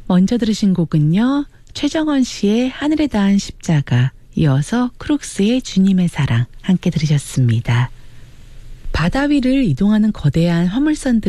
먼저 들으신 곡은요. 최정원 씨의 하늘에 닿은 십자가, 이어서 크룩스의 주님의 사랑 함께 들으셨습니다. 바다 위를 이동하는 거대한 화물선들